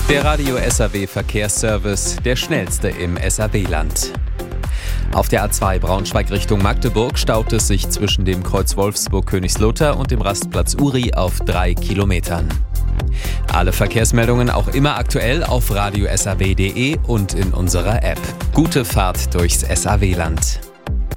Der Radio SAW Verkehrsservice, der schnellste im SAW-Land. Auf der A2 Braunschweig Richtung Magdeburg staut es sich zwischen dem Kreuz Wolfsburg-Königslutter und dem Rastplatz Uri auf 3 Kilometern. Alle Verkehrsmeldungen auch immer aktuell auf radiosaw.de und in unserer App. Gute Fahrt durchs SAW-Land.